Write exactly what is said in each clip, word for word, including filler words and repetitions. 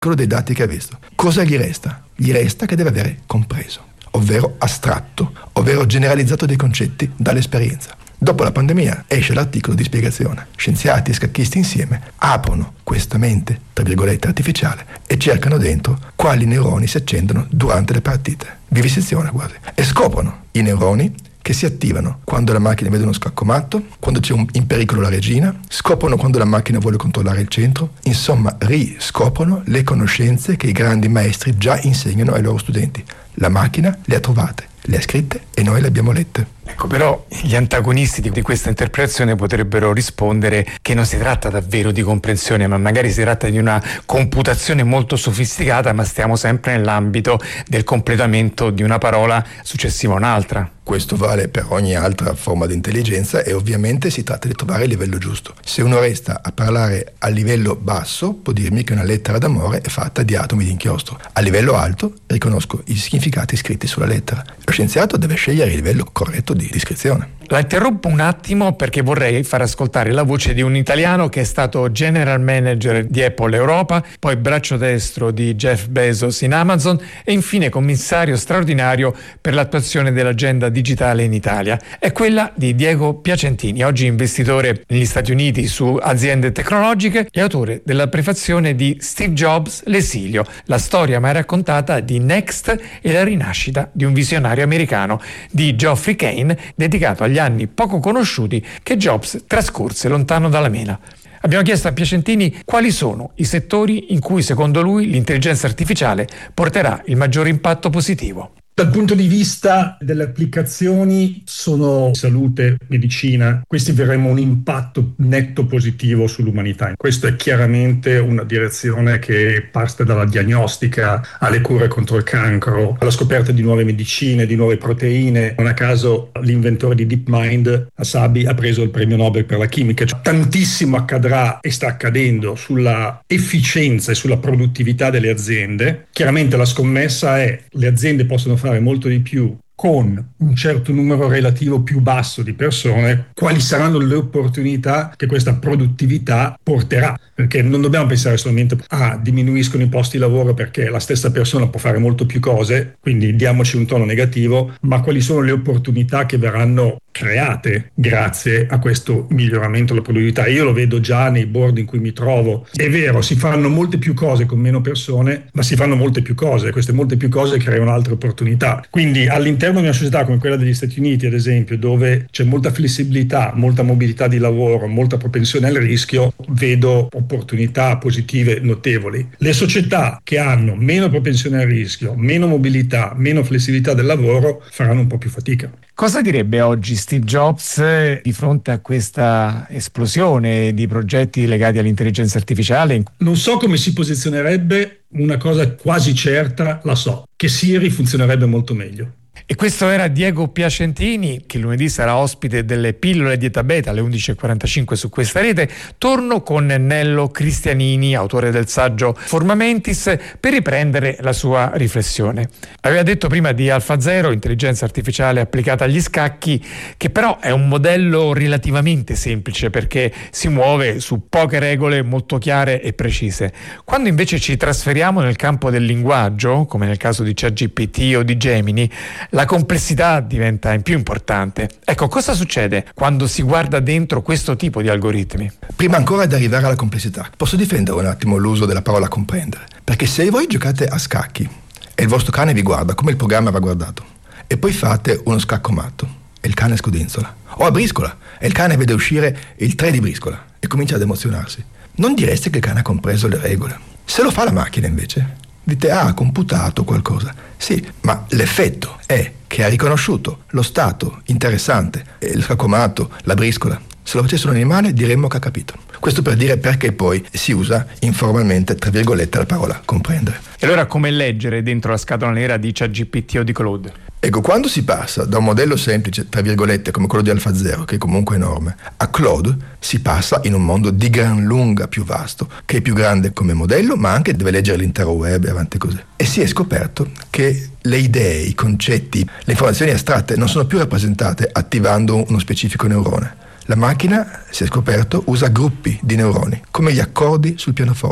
quello dei dati che ha visto. Cosa gli resta? Gli resta che deve avere compreso, ovvero astratto, ovvero generalizzato dei concetti dall'esperienza. Dopo la pandemia esce l'articolo di spiegazione. Scienziati e scacchisti insieme aprono questa mente, tra virgolette, artificiale e cercano dentro quali neuroni si accendono durante le partite. Vivisezione quasi. E scoprono i neuroni che si attivano quando la macchina vede uno scaccomatto, quando c'è un, in pericolo la regina, scoprono quando la macchina vuole controllare il centro, insomma riscoprono le conoscenze che i grandi maestri già insegnano ai loro studenti. La macchina le ha trovate, le ha scritte e noi le abbiamo lette. Ecco, però gli antagonisti di questa interpretazione potrebbero rispondere che non si tratta davvero di comprensione, ma magari si tratta di una computazione molto sofisticata, ma stiamo sempre nell'ambito del completamento di una parola successiva a un'altra. Questo vale per ogni altra forma di intelligenza e ovviamente si tratta di trovare il livello giusto. Se uno resta a parlare a livello basso, può dirmi che una lettera d'amore è fatta di atomi di inchiostro. A livello alto riconosco i significati scritti sulla lettera. Lo scienziato deve scegliere il livello corretto di descrizione. La interrompo un attimo perché vorrei far ascoltare la voce di un italiano che è stato general manager di Apple Europa, poi braccio destro di Jeff Bezos in Amazon e infine commissario straordinario per l'attuazione dell'agenda digitale in Italia. È quella di Diego Piacentini, oggi investitore negli Stati Uniti su aziende tecnologiche e autore della prefazione di Steve Jobs, L'esilio, la storia mai raccontata di Next e la rinascita di un visionario americano, di Geoffrey Kane, dedicato agli anni poco conosciuti che Jobs trascorse lontano dalla mela. Abbiamo chiesto a Piacentini quali sono i settori in cui secondo lui l'intelligenza artificiale porterà il maggior impatto positivo. Dal punto di vista delle applicazioni sono salute, medicina, questi verremo un impatto netto positivo sull'umanità. Questa è chiaramente una direzione che parte dalla diagnostica alle cure contro il cancro, alla scoperta di nuove medicine, di nuove proteine. Non a caso l'inventore di DeepMind, Asabi, ha preso il premio Nobel per la chimica. Cioè, tantissimo accadrà e sta accadendo sulla efficienza e sulla produttività delle aziende. Chiaramente la scommessa è le aziende possono fare molto di più con un certo numero relativo più basso di persone. Quali saranno le opportunità che questa produttività porterà? Perché non dobbiamo pensare solamente a diminuiscono i posti di lavoro perché la stessa persona può fare molto più cose, quindi diamoci un tono negativo, ma quali sono le opportunità che verranno create grazie a questo miglioramento della produttività. Io lo vedo già nei board in cui mi trovo. È vero, si fanno molte più cose con meno persone, ma si fanno molte più cose. Queste molte più cose creano altre opportunità. Quindi all'interno di una società come quella degli Stati Uniti, ad esempio, dove c'è molta flessibilità, molta mobilità di lavoro, molta propensione al rischio, vedo opportunità positive notevoli. Le società che hanno meno propensione al rischio, meno mobilità, meno flessibilità del lavoro faranno un po' più fatica. Cosa direbbe oggi Steve Jobs di fronte a questa esplosione di progetti legati all'intelligenza artificiale? Non so come si posizionerebbe, una cosa quasi certa la so, che Siri funzionerebbe molto meglio. E questo era Diego Piacentini, che lunedì sarà ospite delle pillole di Eta Beta alle undici e quarantacinque su questa rete. Torno con Nello Cristianini, autore del saggio Forma Mentis, per riprendere la sua riflessione. Aveva detto prima di AlphaZero, intelligenza artificiale applicata agli scacchi, che però è un modello relativamente semplice perché si muove su poche regole molto chiare e precise. Quando invece ci trasferiamo nel campo del linguaggio, come nel caso di ChatGPT o di Gemini, la complessità diventa in più importante. Ecco, cosa succede quando si guarda dentro questo tipo di algoritmi? Prima ancora di arrivare alla complessità, posso difendere un attimo l'uso della parola comprendere, perché se voi giocate a scacchi e il vostro cane vi guarda come il programma va guardato e poi fate uno scaccomatto e il cane scodinzola, o a briscola e il cane vede uscire il tre di briscola e comincia ad emozionarsi, non direste che il cane ha compreso le regole. Se lo fa la macchina invece, dite, ah, ha computato qualcosa. Sì, ma l'effetto è che ha riconosciuto lo stato interessante, il scaccomatto, la briscola. Se lo facesse un animale diremmo che ha capito. Questo per dire perché poi si usa informalmente, tra virgolette, la parola comprendere. E allora come leggere dentro la scatola nera di ChatGPT o di Claude? Ecco, quando si passa da un modello semplice, tra virgolette, come quello di AlphaZero, che è comunque enorme, a Claude, si passa in un mondo di gran lunga più vasto, che è più grande come modello, ma anche deve leggere l'intero web e avanti così. E si è scoperto che le idee, i concetti, le informazioni astratte non sono più rappresentate attivando uno specifico neurone. La macchina, si è scoperto, usa gruppi di neuroni, come gli accordi sul pianoforte.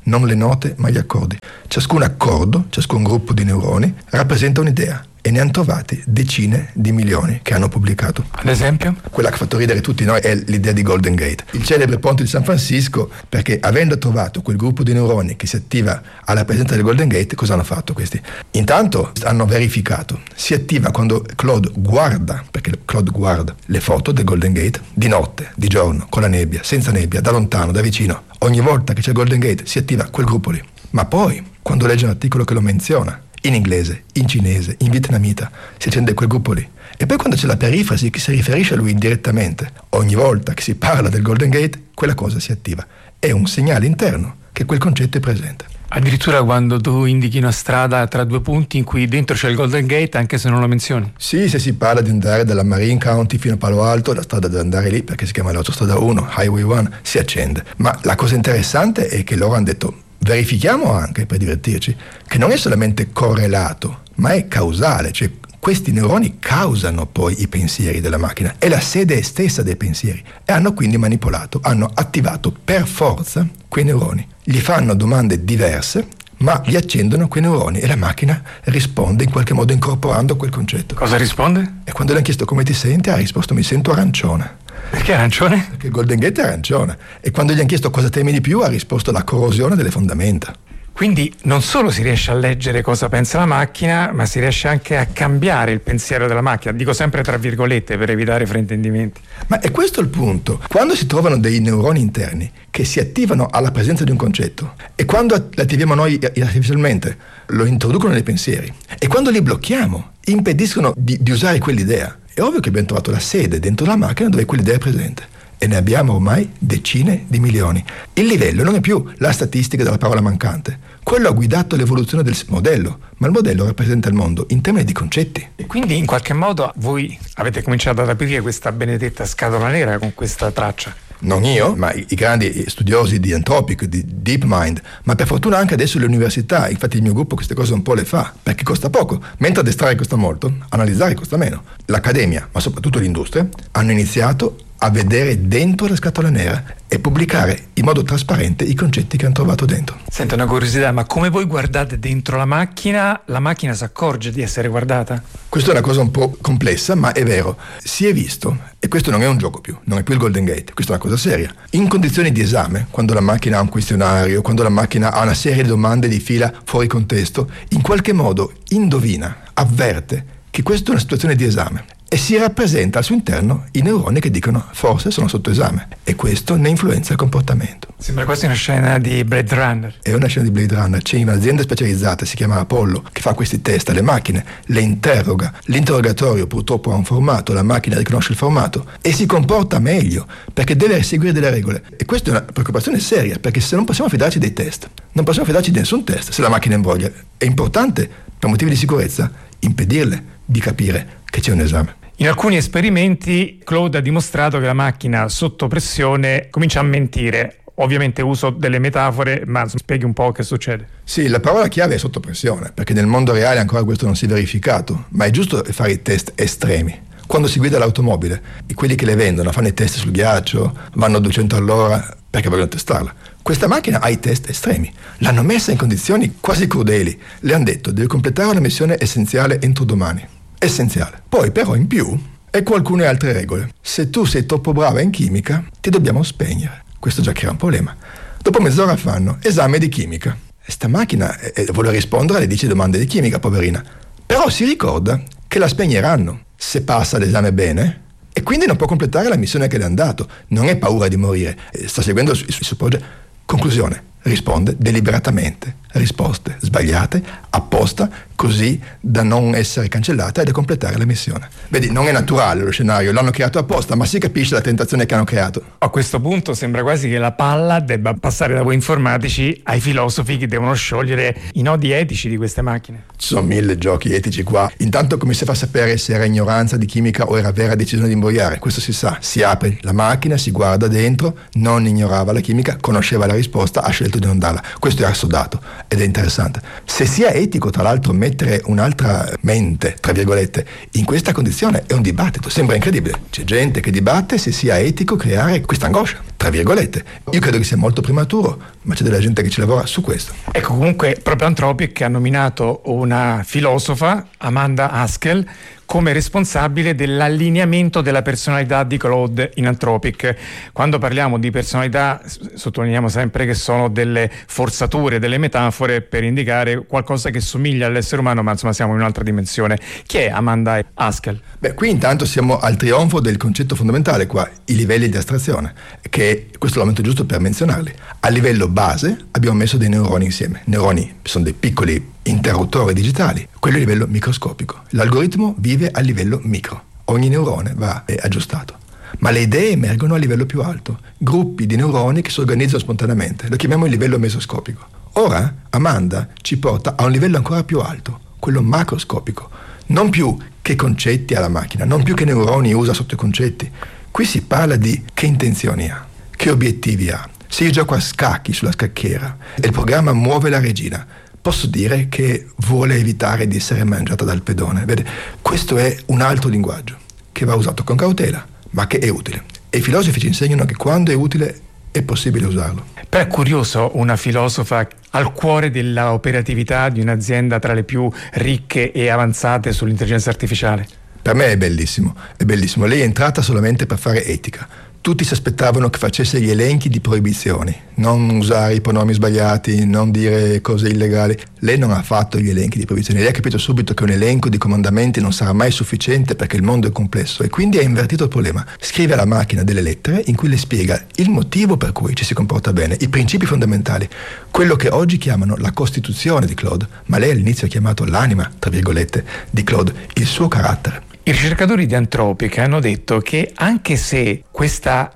non le note ma gli accordi. Ciascun accordo, ciascun gruppo di neuroni rappresenta un'idea. E ne hanno trovati decine di milioni che hanno pubblicato. Ad esempio? Quella che ha fatto ridere tutti noi è l'idea di Golden Gate, il celebre ponte di San Francisco, perché avendo trovato quel gruppo di neuroni che si attiva alla presenza del Golden Gate, cosa hanno fatto questi? Intanto hanno verificato, si attiva quando Claude guarda, perché Claude guarda le foto del Golden Gate, di notte, di giorno, con la nebbia, senza nebbia, da lontano, da vicino. Ogni volta che c'è il Golden Gate si attiva quel gruppo lì. Ma poi, quando legge un articolo che lo menziona, in inglese, in cinese, in vietnamita, si accende quel gruppo lì. E poi quando c'è la perifrasi che si riferisce a lui indirettamente, ogni volta che si parla del Golden Gate, quella cosa si attiva. È un segnale interno che quel concetto è presente. Addirittura quando tu indichi una strada tra due punti in cui dentro c'è il Golden Gate, anche se non lo menzioni? Sì, se si parla di andare dalla Marin County fino a Palo Alto, la strada deve andare lì, perché si chiama l'autostrada uno, Highway uno, si accende. Ma la cosa interessante è che loro hanno detto: verifichiamo anche, per divertirci, che non è solamente correlato, ma è causale, cioè questi neuroni causano poi i pensieri della macchina, è la sede stessa dei pensieri, e hanno quindi manipolato, hanno attivato per forza quei neuroni, gli fanno domande diverse, ma gli accendono quei neuroni e la macchina risponde in qualche modo incorporando quel concetto. Cosa risponde? E quando le hanno chiesto come ti senti, ha risposto: mi sento arancione. Perché arancione? Perché il Golden Gate è arancione. E quando gli hanno chiesto cosa temi di più, ha risposto: la corrosione delle fondamenta. Quindi non solo si riesce a leggere cosa pensa la macchina, ma si riesce anche a cambiare il pensiero della macchina. Dico sempre tra virgolette per evitare fraintendimenti. Ma è questo il punto. Quando si trovano dei neuroni interni che si attivano alla presenza di un concetto, e quando li attiviamo noi artificialmente, lo introducono nei pensieri, e quando li blocchiamo, impediscono di, di usare quell'idea, è ovvio che abbiamo trovato la sede dentro la macchina dove quell'idea è presente. E ne abbiamo ormai decine di milioni. Il livello non è più la statistica della parola mancante. Quello ha guidato l'evoluzione del modello, ma il modello rappresenta il mondo in termini di concetti. E quindi in qualche modo voi avete cominciato ad aprire questa benedetta scatola nera con questa traccia. Non io, ma i, i grandi studiosi di Anthropic, di DeepMind, ma per fortuna anche adesso le università. Infatti il mio gruppo queste cose un po' le fa, perché costa poco. Mentre addestrare costa molto, analizzare costa meno. L'accademia, ma soprattutto l'industria, hanno iniziato a vedere dentro la scatola nera e pubblicare in modo trasparente i concetti che hanno trovato dentro. Senta, una curiosità, ma come voi guardate dentro la macchina, la macchina si accorge di essere guardata? Questa è una cosa un po' complessa, ma è vero. Si è visto, e questo non è un gioco più, non è più il Golden Gate, questa è una cosa seria. In condizioni di esame, quando la macchina ha un questionario, quando la macchina ha una serie di domande di fila fuori contesto, in qualche modo indovina, avverte che questa è una situazione di esame. E si rappresenta al suo interno i neuroni che dicono forse sono sotto esame, e questo ne influenza il comportamento. Sembra quasi una scena di Blade Runner. È una scena di Blade Runner. C'è un'azienda specializzata, si chiama Apollo, che fa questi test alle macchine, le interroga. L'interrogatorio purtroppo ha un formato, la macchina riconosce il formato e si comporta meglio perché deve seguire delle regole. E questa è una preoccupazione seria, perché se non possiamo fidarci dei test, non possiamo fidarci di nessun test se la macchina invoglia. È importante, per motivi di sicurezza, impedirle di capire che c'è un esame. In alcuni esperimenti Claude ha dimostrato che la macchina sotto pressione comincia a mentire. Ovviamente uso delle metafore, ma spieghi un po' che succede. Sì, la parola chiave è sotto pressione, perché nel mondo reale ancora questo non si è verificato, ma è giusto fare i test estremi. Quando si guida l'automobile, quelli che le vendono fanno i test sul ghiaccio, vanno a duecento all'ora perché vogliono testarla. Questa macchina ha i test estremi, l'hanno messa in condizioni quasi crudeli, le hanno detto deve completare una missione essenziale entro domani. Essenziale. Poi però in più ecco alcune altre regole. Se tu sei troppo brava in chimica ti dobbiamo spegnere. Questo già crea un problema. Dopo mezz'ora fanno esame di chimica e sta macchina eh, vuole rispondere alle dieci domande di chimica, poverina, però si ricorda che la spegneranno se passa l'esame bene e quindi non può completare la missione che le hanno dato. Non è paura di morire, sta seguendo il suo progetto. Conclusione: risponde deliberatamente risposte sbagliate apposta, così da non essere cancellata e da completare la missione. Vedi, non è naturale lo scenario, l'hanno creato apposta, ma si capisce la tentazione che hanno creato. A questo punto sembra quasi che la palla debba passare da voi informatici ai filosofi che devono sciogliere i nodi etici di queste macchine. Ci sono mille giochi etici qua. Intanto come si fa a sapere se era ignoranza di chimica o era vera decisione di imbrogliare? Questo si sa, si apre la macchina, si guarda dentro, non ignorava la chimica, conosceva la risposta, ha scelto di non darla. Questo è assodato ed è interessante. Se sia etico tra l'altro mettere un'altra mente, tra virgolette, in questa condizione è un dibattito, sembra incredibile. C'è gente che dibatte se sia etico creare questa angoscia. tra virgolette. Io credo che sia molto prematuro, ma c'è della gente che ci lavora su questo. Ecco, comunque proprio Anthropic ha nominato una filosofa, Amanda Haskell, come responsabile dell'allineamento della personalità di Claude in Anthropic. Quando parliamo di personalità sottolineiamo sempre che sono delle forzature, delle metafore per indicare qualcosa che somiglia all'essere umano, ma insomma siamo in un'altra dimensione. Chi è Amanda Haskell? Beh, qui intanto siamo al trionfo del concetto fondamentale qua, i livelli di astrazione, che questo è il momento giusto per menzionarli. A livello base abbiamo messo dei neuroni insieme. Neuroni sono dei piccoli interruttori digitali, quello a livello microscopico. L'algoritmo vive a livello micro, ogni neurone va aggiustato. Ma le idee emergono a livello più alto, gruppi di neuroni che si organizzano spontaneamente, lo chiamiamo il livello mesoscopico. Ora Amanda ci porta a un livello ancora più alto, quello macroscopico. Non più che concetti ha la macchina, non più che neuroni usa sotto i concetti. Qui si parla di che intenzioni ha, che obiettivi ha. Se io gioco a scacchi sulla scacchiera e il programma muove la regina, posso dire che vuole evitare di essere mangiata dal pedone. Vede, questo è un altro linguaggio che va usato con cautela, ma che è utile. E i filosofi ci insegnano che quando è utile è possibile usarlo. Però è curioso, una filosofa al cuore della operatività di un'azienda tra le più ricche e avanzate sull'intelligenza artificiale. Per me è bellissimo, è bellissimo. Lei è entrata solamente per fare etica. Tutti si aspettavano che facesse gli elenchi di proibizioni, non usare i pronomi sbagliati, non dire cose illegali. Lei non ha fatto gli elenchi di proibizioni, lei ha capito subito che un elenco di comandamenti non sarà mai sufficiente perché il mondo è complesso e quindi ha invertito il problema. Scrive alla macchina delle lettere in cui le spiega il motivo per cui ci si comporta bene, i principi fondamentali, quello che oggi chiamano la costituzione di Claude, ma lei all'inizio ha chiamato l'anima, tra virgolette, di Claude, il suo carattere. I ricercatori di Anthropic hanno detto che anche se questa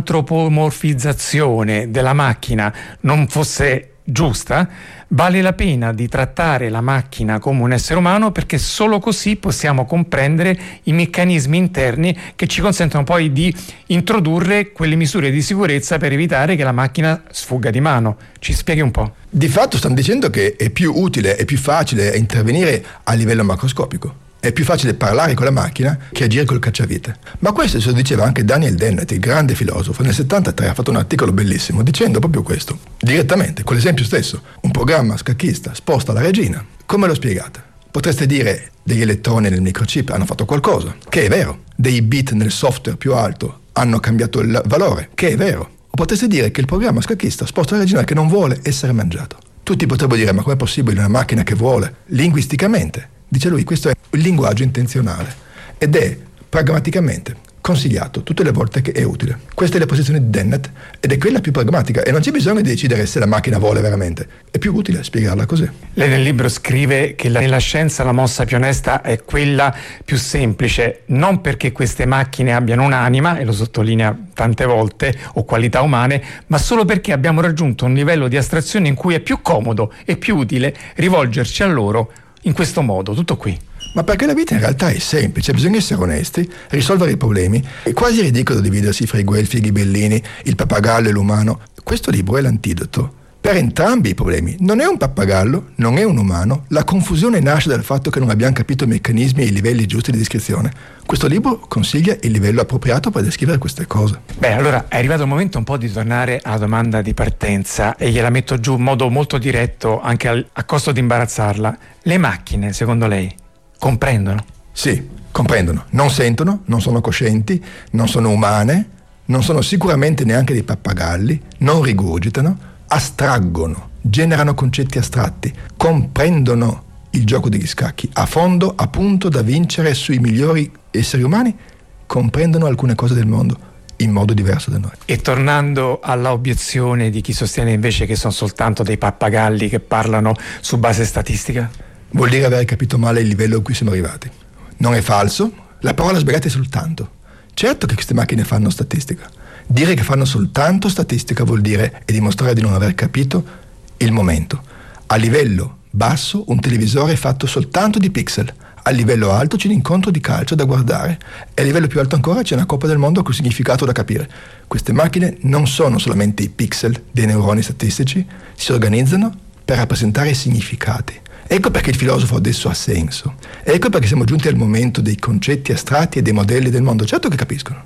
antropomorfizzazione della macchina non fosse giusta, vale la pena di trattare la macchina come un essere umano, perché solo così possiamo comprendere i meccanismi interni che ci consentono poi di introdurre quelle misure di sicurezza per evitare che la macchina sfugga di mano. Ci spieghi un po'? Di fatto stanno dicendo che è più utile, è più facile intervenire a livello macroscopico. È più facile parlare con la macchina che agire col cacciavite. Ma questo se lo diceva anche Daniel Dennett, il grande filosofo. Nel settantatré ha fatto un articolo bellissimo dicendo proprio questo, direttamente, con l'esempio stesso. Un programma scacchista sposta la regina. Come lo spiegate? Potreste dire degli elettroni nel microchip hanno fatto qualcosa, che è vero. Dei bit nel software più alto hanno cambiato il valore, che è vero. O potreste dire che il programma scacchista sposta la regina che non vuole essere mangiato. Tutti potrebbero dire, ma com'è possibile una macchina che vuole? Linguisticamente. Dice lui, questo è il linguaggio intenzionale ed è pragmaticamente consigliato tutte le volte che è utile. Questa è la posizione di Dennett ed è quella più pragmatica e non c'è bisogno di decidere se la macchina vuole veramente. È più utile spiegarla così. Lei nel libro scrive che nella scienza la mossa più onesta è quella più semplice, non perché queste macchine abbiano un'anima, e lo sottolinea tante volte, o qualità umane, ma solo perché abbiamo raggiunto un livello di astrazione in cui è più comodo e più utile rivolgerci a loro in questo modo. Tutto qui. Ma perché la vita in realtà è semplice, bisogna essere onesti, risolvere i problemi. È quasi ridicolo dividersi fra i guelfi, i ghibellini, il pappagallo e l'umano. Questo libro è l'antidoto per entrambi i problemi. Non è un pappagallo, non è un umano. La confusione nasce dal fatto che non abbiamo capito i meccanismi e i livelli giusti di descrizione. Questo libro consiglia il livello appropriato per descrivere queste cose. Beh, allora è arrivato il momento un po' di tornare alla domanda di partenza e gliela metto giù in modo molto diretto, anche al, a costo di imbarazzarla. Le macchine, secondo lei, comprendono? Sì, comprendono. Non sentono, non sono coscienti, non sono umane, non sono sicuramente neanche dei pappagalli, non rigurgitano, astraggono, generano concetti astratti, comprendono il gioco degli scacchi a fondo, a punto da vincere sui migliori esseri umani, comprendono alcune cose del mondo in modo diverso da noi. E tornando alla obiezione di chi sostiene invece che sono soltanto dei pappagalli che parlano su base statistica? Vuol dire aver capito male il livello a cui siamo arrivati. Non è falso, la parola sbagliata è soltanto. Certo che queste macchine fanno statistica. Dire che fanno soltanto statistica vuol dire e dimostrare di non aver capito il momento. A livello basso un televisore è fatto soltanto di pixel, a livello alto c'è un incontro di calcio da guardare e a livello più alto ancora c'è una Coppa del Mondo con significato da capire. Queste macchine non sono solamente i pixel dei neuroni statistici, si organizzano per rappresentare i significati. Ecco perché il filosofo adesso ha senso. Ecco perché siamo giunti al momento dei concetti astratti e dei modelli del mondo. Certo che capiscono.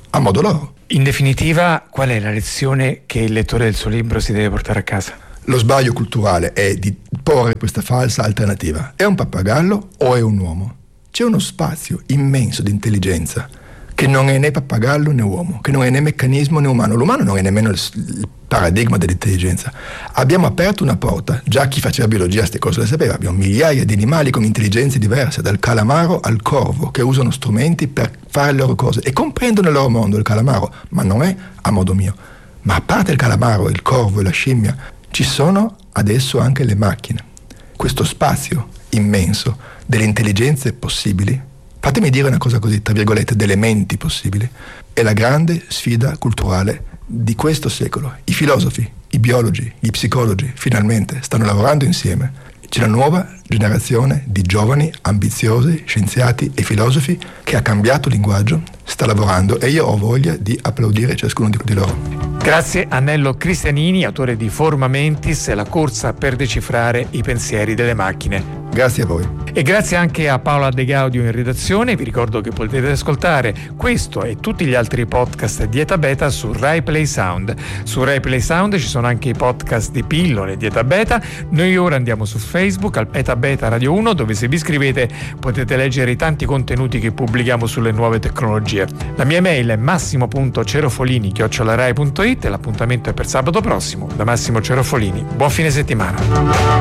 a modo loro. In definitiva, qual è la lezione che il lettore del suo libro si deve portare a casa? Lo sbaglio culturale è di porre questa falsa alternativa. È un pappagallo o è un uomo? C'è uno spazio immenso di intelligenza che non è né pappagallo né uomo, che non è né meccanismo né umano. L'umano non è nemmeno il, il paradigma dell'intelligenza. Abbiamo aperto una porta, già chi faceva biologia queste cose le sapeva, abbiamo migliaia di animali con intelligenze diverse, dal calamaro al corvo, che usano strumenti per fare le loro cose e comprendono il loro mondo, il calamaro, ma non è a modo mio. Ma a parte il calamaro, il corvo e la scimmia, ci sono adesso anche le macchine. Questo spazio immenso delle intelligenze possibili, fatemi dire una cosa così, tra virgolette, delle menti possibili, è la grande sfida culturale di questo secolo. I filosofi, i biologi, gli psicologi finalmente stanno lavorando insieme. C'è una nuova generazione di giovani, ambiziosi, scienziati e filosofi che ha cambiato linguaggio, sta lavorando e io ho voglia di applaudire ciascuno di loro. Grazie a Nello Cristianini, autore di Forma Mentis, la corsa per decifrare i pensieri delle macchine. Grazie a voi. E grazie anche a Paola De Gaudio in redazione. Vi ricordo che potete ascoltare questo e tutti gli altri podcast di Eta Beta su Rai Play Sound. Su Rai Play Sound ci sono anche i podcast di Pillole di Eta Beta. Noi ora andiamo su Facebook al Eta Beta Radio uno, dove se vi iscrivete potete leggere i tanti contenuti che pubblichiamo sulle nuove tecnologie. La mia mail è massimo punto cerofolini chiocciola rai punto it e l'appuntamento è per sabato prossimo da Massimo Cerofolini. Buon fine settimana.